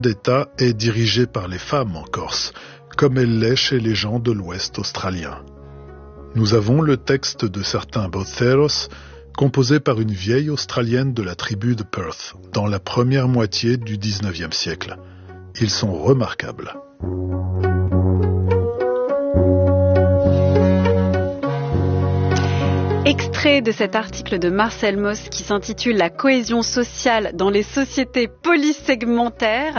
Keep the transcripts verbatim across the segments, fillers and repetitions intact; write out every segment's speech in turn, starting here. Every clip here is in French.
d'État est dirigée par les femmes en Corse, comme elle l'est chez les gens de l'Ouest australien. Nous avons le texte de certains boceros, composé par une vieille australienne de la tribu de Perth, dans la première moitié du dix-neuvième siècle. Ils sont remarquables. Extrait de cet article de Marcel Mauss qui s'intitule « La cohésion sociale dans les sociétés polysegmentaires »,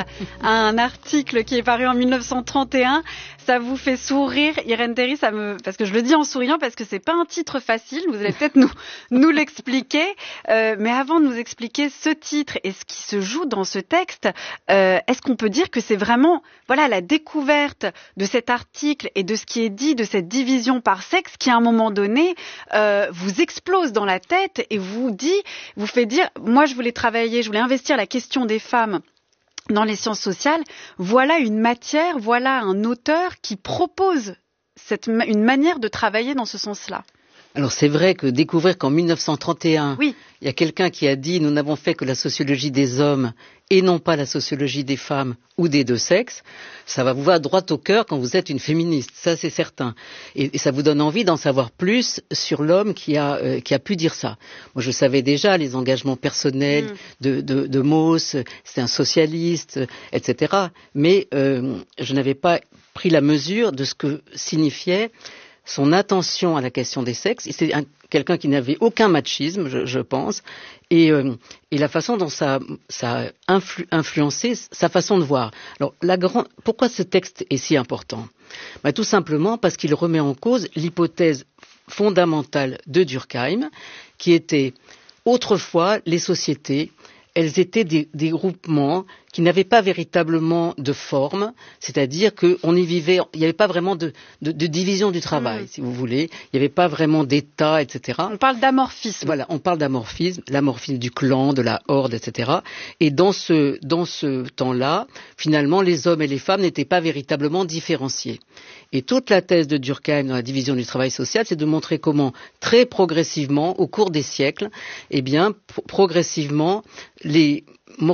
un article qui est paru en mille neuf cent trente et un. Ça vous fait sourire, Irène Théry, ça me, parce que je le dis en souriant, parce que c'est pas un titre facile. Vous allez peut-être nous nous l'expliquer. Euh, mais avant de nous expliquer ce titre et ce qui se joue dans ce texte, euh, est-ce qu'on peut dire que c'est vraiment, voilà, la découverte de cet article et de ce qui est dit de cette division par sexe qui, à un moment donné, euh, vous explose dans la tête et vous dit, vous fait dire, moi, je voulais travailler, je voulais investir la question des femmes dans les sciences sociales, voilà une matière, voilà un auteur qui propose cette, une manière de travailler dans ce sens-là. Alors c'est vrai que découvrir qu'en mille neuf cent trente et un, oui. il y a quelqu'un qui a dit « nous n'avons fait que la sociologie des hommes et non pas la sociologie des femmes ou des deux sexes », ça va vous voir droit au cœur quand vous êtes une féministe, ça c'est certain. Et, et ça vous donne envie d'en savoir plus sur l'homme qui a, euh, qui a pu dire ça. Moi je savais déjà les engagements personnels mm. de, de, de Mauss, c'est un socialiste, et cetera. Mais euh, je n'avais pas pris la mesure de ce que signifiait son attention à la question des sexes. C'est un, quelqu'un qui n'avait aucun machisme, je, je pense, et, euh, et la façon dont ça, ça a influ, influencé sa façon de voir. Alors, la grande, pourquoi ce texte est si important ? Ben, tout simplement parce qu'il remet en cause l'hypothèse fondamentale de Durkheim, qui était autrefois les sociétés. Elles étaient des, des groupements qui n'avaient pas véritablement de forme, c'est-à-dire qu'on y vivait, il n'y avait pas vraiment de, de, de division du travail, mmh. si vous voulez, il n'y avait pas vraiment d'État, et cetera. On parle d'amorphisme. Voilà, on parle d'amorphisme, l'amorphisme du clan, de la horde, et cetera. Et dans ce, dans ce temps-là, finalement, les hommes et les femmes n'étaient pas véritablement différenciés. Et toute la thèse de Durkheim dans la division du travail social, c'est de montrer comment, très progressivement, au cours des siècles, eh bien, pro- progressivement, les,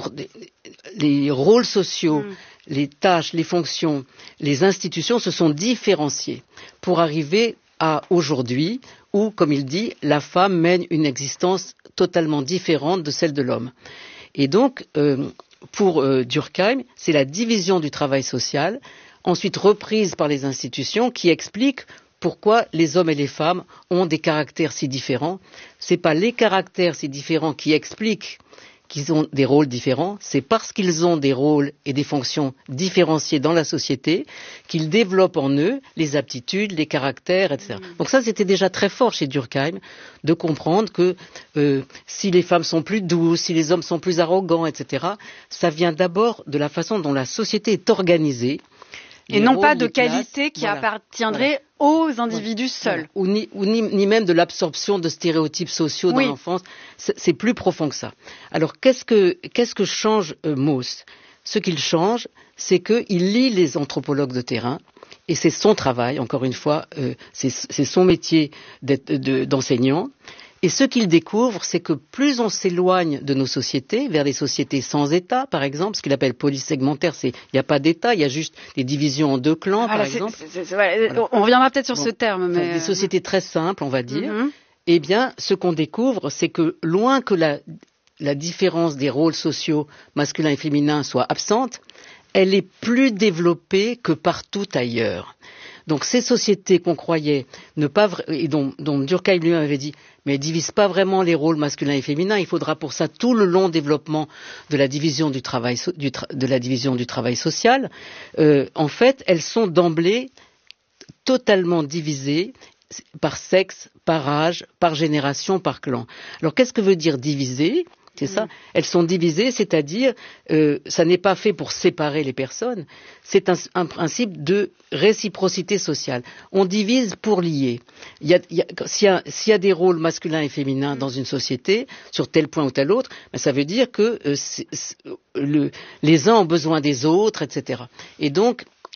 les rôles sociaux, mmh. les tâches, les fonctions, les institutions se sont différenciées pour arriver à aujourd'hui où, comme il dit, la femme mène une existence totalement différente de celle de l'homme. Et donc, euh, pour euh, Durkheim, c'est la division du travail social, ensuite reprise par les institutions, qui explique pourquoi les hommes et les femmes ont des caractères si différents. Ce n'est pas les caractères si différents qui expliquent qu'ils ont des rôles différents, c'est parce qu'ils ont des rôles et des fonctions différenciées dans la société qu'ils développent en eux les aptitudes, les caractères, et cetera. Donc ça, c'était déjà très fort chez Durkheim de comprendre que euh, si les femmes sont plus douces, si les hommes sont plus arrogants, et cetera, ça vient d'abord de la façon dont la société est organisée. Et non pas de qualité qui voilà. appartiendrait voilà. aux individus voilà. seuls. Voilà. Ou, ni, ou ni, ni même de l'absorption de stéréotypes sociaux oui. dans l'enfance. C'est, c'est plus profond que ça. Alors, qu'est-ce que, qu'est-ce que change euh, Mauss ? Ce qu'il change, c'est qu'il lit les anthropologues de terrain, et c'est son travail, encore une fois, euh, c'est, c'est son métier d'être, de, d'enseignant. Et ce qu'il découvre, c'est que plus on s'éloigne de nos sociétés, vers des sociétés sans État, par exemple, ce qu'il appelle polysegmentaire, c'est il n'y a pas d'État, il y a juste des divisions en deux clans, voilà, par c'est, exemple. C'est, c'est, ouais, voilà. On reviendra peut-être sur bon, ce terme, mais enfin, des sociétés très simples, on va dire. Mm-hmm. Eh bien, ce qu'on découvre, c'est que loin que la, la différence des rôles sociaux masculins et féminins soit absente, elle est plus développée que partout ailleurs. Donc ces sociétés qu'on croyait ne pas et dont, dont Durkheim lui-même avait dit mais elles divisent pas vraiment les rôles masculins et féminins, il faudra pour ça tout le long développement de la division du travail du tra- de la division du travail social. Euh, en fait, elles sont d'emblée totalement divisées par sexe, par âge, par génération, par clan. Alors qu'est-ce que veut dire diviser ? C'est ça. Mmh. Elles sont divisées, c'est-à-dire, euh, ça n'est pas fait pour séparer les personnes. C'est un, un principe de réciprocité sociale. On divise pour lier. Il y a, il y a, s'il, y a, s'il y a des rôles masculins et féminins mmh. dans une société, sur tel point ou tel autre, ben ça veut dire que euh, c'est, c'est, le, les uns ont besoin des autres, et cetera. Et donc,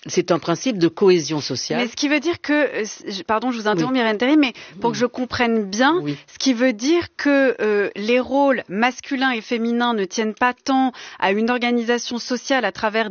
c'est un principe de cohésion sociale. Mais ce qui veut dire que, pardon, je vous interromps, oui. Myriam Terry, mais pour oui. que je comprenne bien, oui. ce qui veut dire que euh, les rôles masculins et féminins ne tiennent pas tant à une organisation sociale à travers